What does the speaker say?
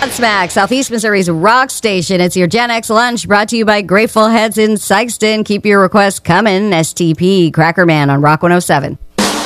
Smack, Southeast Missouri's rock station. It's your Gen X lunch brought to you by Grateful Heads in Sykeston. Keep your requests coming. STP, Cracker Man on Rock 107.